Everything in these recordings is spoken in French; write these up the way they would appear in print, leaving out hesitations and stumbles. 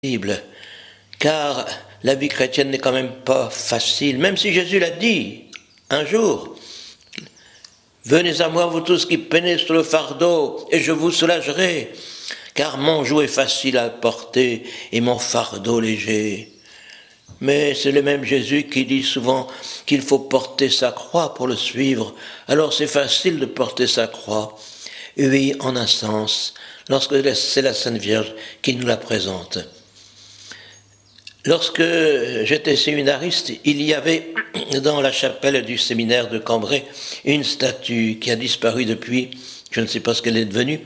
possible, car la vie chrétienne n'est quand même pas facile, même si Jésus l'a dit un jour. Venez à moi, vous tous qui peinez sur le fardeau, et je vous soulagerai, car mon joug est facile à porter et mon fardeau léger. Mais c'est le même Jésus qui dit souvent qu'il faut porter sa croix pour le suivre. Alors c'est facile de porter sa croix. Oui, en un sens, lorsque c'est la Sainte Vierge qui nous la présente. Lorsque j'étais séminariste, il y avait dans la chapelle du séminaire de Cambrai une statue qui a disparu depuis, je ne sais pas ce qu'elle est devenue,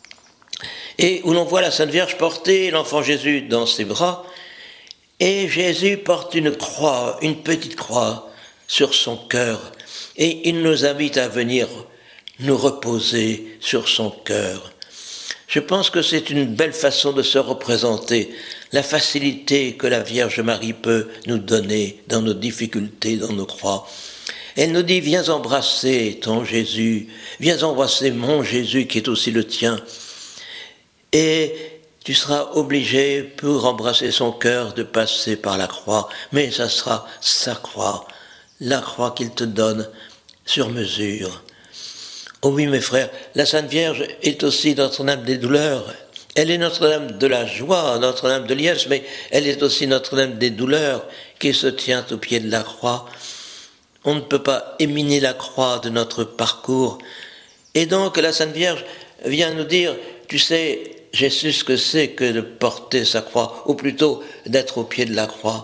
et où l'on voit la Sainte Vierge porter l'enfant Jésus dans ses bras, et Jésus porte une croix, une petite croix sur son cœur, et il nous invite à venir nous reposer sur son cœur. Je pense que c'est une belle façon de se représenter la facilité que la Vierge Marie peut nous donner dans nos difficultés, dans nos croix. Elle nous dit, viens embrasser ton Jésus, viens embrasser mon Jésus qui est aussi le tien. Et tu seras obligé, pour embrasser son cœur, de passer par la croix, mais ça sera sa croix, la croix qu'il te donne sur mesure. Oh oui, mes frères, la Sainte Vierge est aussi Notre-Dame des douleurs. Elle est Notre-Dame de la joie, Notre-Dame de liesse, mais elle est aussi Notre-Dame des douleurs qui se tient au pied de la croix. On ne peut pas éminer la croix de notre parcours. Et donc la Sainte Vierge vient nous dire, tu sais, j'ai su ce que c'est que de porter sa croix, ou plutôt d'être au pied de la croix.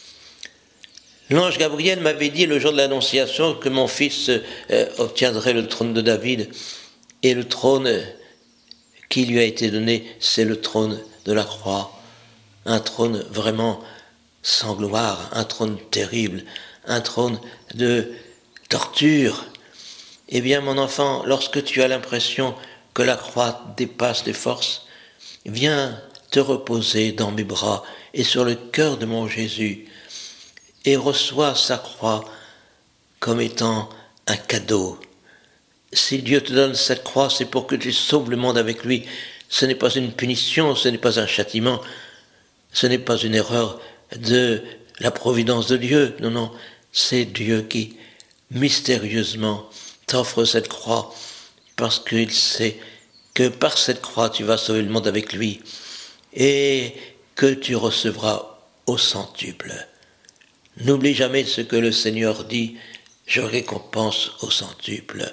L'ange Gabriel m'avait dit le jour de l'Annonciation que mon fils obtiendrait le trône de David, et le trône qui lui a été donné, c'est le trône de la croix, un trône vraiment sans gloire, un trône terrible, un trône de torture. Eh bien, mon enfant, lorsque tu as l'impression que la croix dépasse tes forces, viens te reposer dans mes bras et sur le cœur de mon Jésus, et reçois sa croix comme étant un cadeau. Si Dieu te donne cette croix, c'est pour que tu sauves le monde avec lui. Ce n'est pas une punition, ce n'est pas un châtiment, ce n'est pas une erreur de la providence de Dieu. Non, non, c'est Dieu qui, mystérieusement, t'offre cette croix parce qu'il sait que par cette croix, tu vas sauver le monde avec lui et que tu recevras au centuple. N'oublie jamais ce que le Seigneur dit, je récompense au centuple.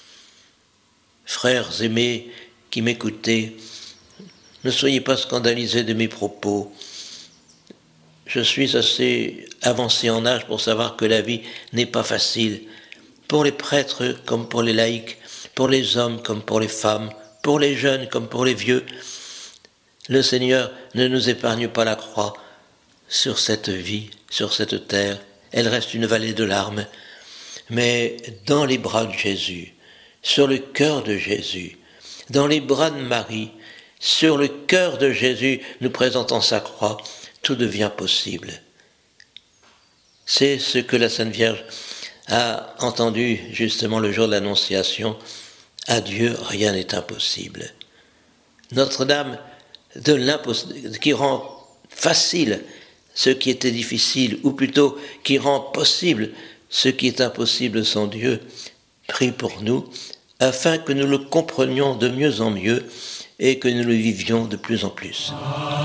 Frères aimés qui m'écoutez, ne soyez pas scandalisés de mes propos. Je suis assez avancé en âge pour savoir que la vie n'est pas facile, pour les prêtres comme pour les laïcs, pour les hommes comme pour les femmes, pour les jeunes comme pour les vieux. Le Seigneur ne nous épargne pas la croix sur cette vie, sur cette terre. Elle reste une vallée de larmes, mais dans les bras de Jésus, sur le cœur de Jésus, dans les bras de Marie, sur le cœur de Jésus, nous présentant sa croix, tout devient possible. C'est ce que la Sainte Vierge a entendu justement le jour de l'Annonciation. À Dieu, rien n'est impossible. Notre-Dame de l'impossible, qui rend facile ce qui était difficile, ou plutôt qui rend possible ce qui est impossible sans Dieu, prie pour nous, afin que nous le comprenions de mieux en mieux et que nous le vivions de plus en plus.